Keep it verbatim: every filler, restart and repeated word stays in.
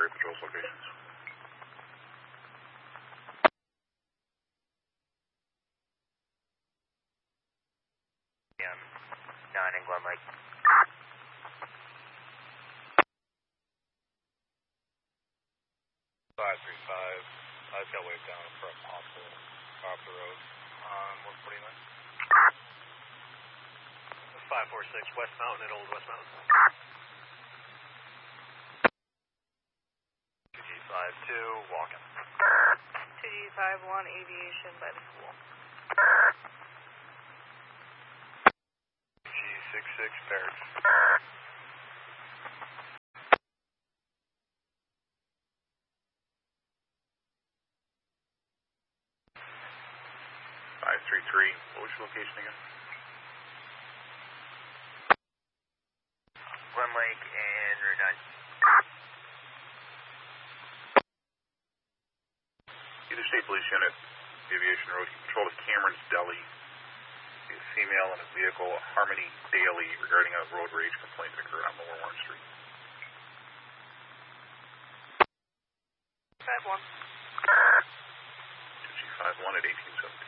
Prairie Patrol's locations. Yeah, nine in Glen Lake. five three five, I've got wave down from Austin, off the road, on one forty-nine. five four six, West Mountain at Old West Mountain. two G five two, walking. two G five one, aviation by the school. G six six, Barracks. five three three, what was your location again? Glen Lake and Route nine. Interstate Police Unit, Aviation Road, control of Cameron's Deli. A female in a vehicle, Harmony Daly, regarding a road rage complaint that occurred on Lower Warren Street. five one. two G five one at eighteen seventeen.